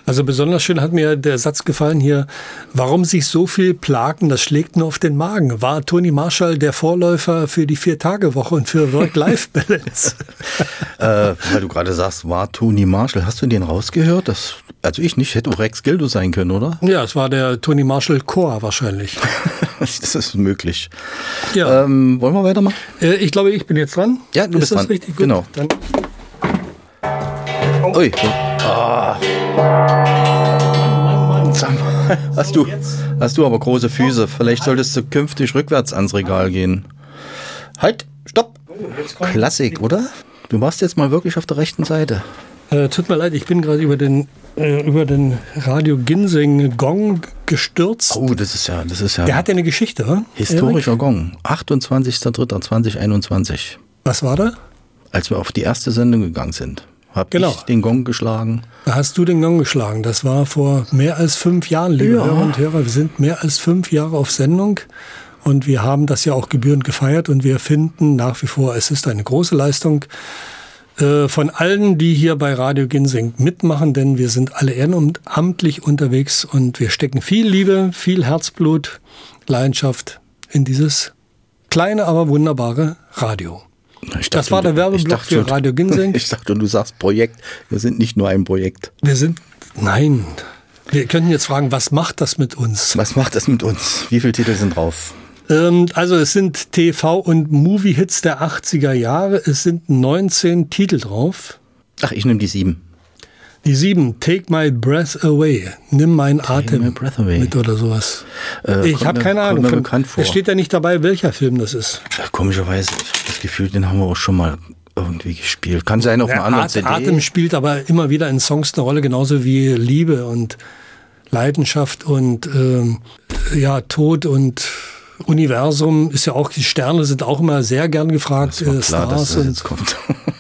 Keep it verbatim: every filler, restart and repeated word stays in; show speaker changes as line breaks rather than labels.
Also besonders schön hat mir der Satz gefallen hier, warum sich so viel plagen, das schlägt nur auf den Magen. War Toni Marshall der Vorläufer für die Vier-Tage-Woche und für Work-Life-Balance?
äh, weil du gerade sagst, war Toni Marshall, hast du den rausgehört? Das, also ich nicht, hätte auch Rex Gildo sein können, oder?
Ja, es war der Toni Marshall Chor wahrscheinlich.
Das ist möglich.
Ja.
Ähm, wollen wir weitermachen?
Äh, ich glaube, ich bin jetzt dran.
Ja, du
ist
bist
das
dran.
Richtig? Gut.
Genau.
Dann
oh. Ui. Ah. Hast du, hast du aber große Füße. Vielleicht solltest du künftig rückwärts ans Regal gehen. Halt, stopp. Klassik, oder? Du warst jetzt mal wirklich auf der rechten Seite.
Äh, tut mir leid, ich bin gerade über den, äh, über den Radio Ginseng Gong gestürzt.
Oh, das ist ja, das ist ja.
Der hat ja eine Geschichte, oder?
Historischer Gong. achtundzwanzigster dritter zweitausendeinundzwanzig.
Was war da?
Als wir auf die erste Sendung gegangen sind, habe
genau.
ich den Gong geschlagen.
Da hast du den Gong geschlagen. Das war vor mehr als fünf Jahren, liebe
ja.
Hörer und Hörer. Wir sind mehr als fünf Jahre auf Sendung und wir haben das ja auch gebührend gefeiert und wir finden nach wie vor, es ist eine große Leistung äh, von allen, die hier bei Radio Ginseng mitmachen, denn wir sind alle ehrenamtlich unterwegs und wir stecken viel Liebe, viel Herzblut, Leidenschaft in dieses kleine, aber wunderbare Radio.
Dachte,
das war der Werbeblock für Radio Ginseng.
Ich dachte, du sagst Projekt. Wir sind nicht nur ein Projekt.
Wir sind, nein. Wir könnten jetzt fragen, was macht das mit uns?
Was macht das mit uns? Wie viele Titel sind drauf?
Ähm, also es sind T V- und Movie-Hits der achtziger Jahre. Es sind neunzehn Titel drauf.
Ach, ich nehme die sieben.
Die sieben, Take My Breath Away, nimm meinen
Take
Atem
my breath away.
mit oder sowas.
Äh,
ich habe keine Ahnung.
Von,
es steht ja nicht dabei, welcher Film das ist.
Ja, komischerweise, ich habe das Gefühl, den haben wir auch schon mal irgendwie gespielt. Kann sein auf einer anderen C D.
Atem spielt aber immer wieder in Songs eine Rolle, genauso wie Liebe und Leidenschaft und ähm, ja, Tod und Universum ist ja auch, die Sterne sind auch immer sehr gern gefragt,
das war
äh,
klar,
Stars
dass das
und
jetzt kommt.